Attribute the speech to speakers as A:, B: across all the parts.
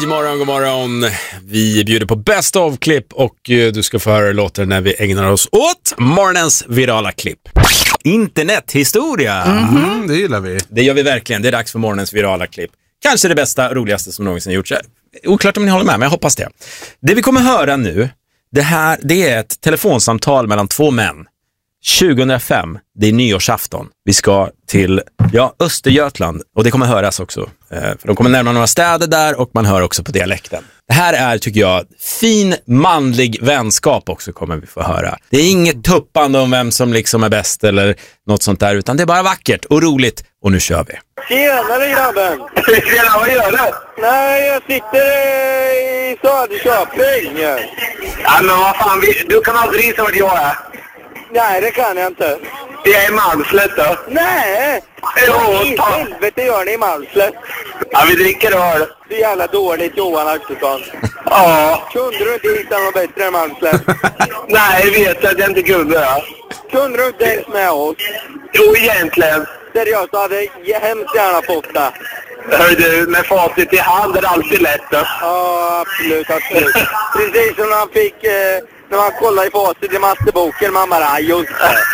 A: God morgon. Vi bjuder på best of klipp och du ska få höra låten när vi ägnar oss åt morgonens virala klipp. Internethistoria.
B: Det gillar vi.
A: Det gör vi verkligen. Det är dags för morgonens virala klipp. Kanske det bästa, roligaste som någonsin gjorts. Oklart om ni håller med, men jag hoppas det. Det vi kommer höra nu, det är ett telefonsamtal mellan två män. 2005, det är nyårsafton. Vi ska till Östergötland och det kommer höras också. För de kommer närmare några städer där och man hör också på dialekten. Det här är, tycker jag, fin manlig vänskap också kommer vi få höra. Det är inget tuppande om vem som liksom är bäst eller något sånt där, utan det är bara vackert och roligt. Och nu kör vi.
C: Tjenare grabben! Tjena, vad gör du? Nej, jag sitter i Söderköping.
D: Ja, men vad fan, du kan aldrig gissa vad jag är.
C: Nej, det kan jag inte.
D: Jag är Malmslätt då.
C: Nej!
D: Jo,
C: I helvete gör ni i Malmslätt.
D: Ja, vi dricker öl.
C: Det är jävla dåligt, Johan Axelsson.
D: Ja.
C: Kunde du inte hitta något bättre än Malmslätt?
D: Nej, jag vet att jag inte kunde. Ja.
C: Kunde du inte ens med oss?
D: Jo, egentligen.
C: Seriöst, jag hade hemskt gärna fått det.
D: Hör du, med facit i hand är det alltid lätt då.
C: Ja, absolut. Precis som han fick... när man kollar i facit i matteboken, mamma Rajos.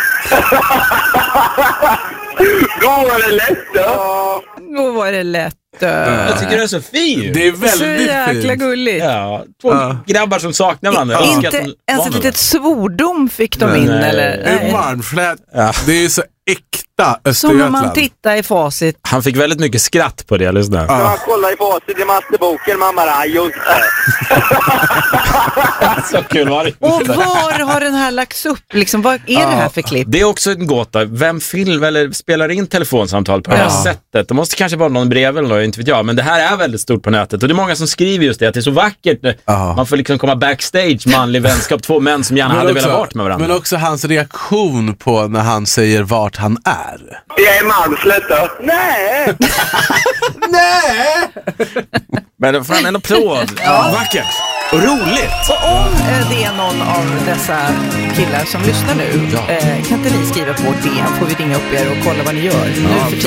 D: Då var det lätt då.
C: Ja.
E: Då var det lätt.
A: Jag tycker det är så fint.
B: Det är väldigt
E: så jäkla
B: fint.
E: gulligt.
A: Ja, två grabbar som saknar varandra.
E: Inte ens ett litet svordom fick de in. Eller?
B: Det är Malmslätt.
A: Ja.
B: Det är så äkta
E: Som när man
B: Östergötland.
E: tittar i facit.
A: Han fick väldigt mycket skratt på det, lyssna.
C: När man kollar i facit i matteboken, mamma Rajos.
A: Så kul var det.
E: Och var har den här lagts upp? Liksom, vad är det här för klipp?
A: Det är också en gåta. Vem film eller spelar in telefonsamtal på det här sättet? Det måste kanske vara någon brev eller något, inte vet jag. Men det här är väldigt stort på nätet. Och det är många som skriver just det, att det är så vackert. Man får liksom komma backstage, manlig vänskap, två män som gärna hade velat vara med varandra.
B: Men också hans reaktion på när han säger vart han är.
D: Jag är Malmslätt då.
C: Nej!
B: Nej!
A: Men fan, en applåd. Vackert. Och roligt.
E: Och om det är någon av dessa killar som lyssnar nu, kan inte ni skriva på det? Får vi ringa upp er och kolla vad ni gör nu för tiden?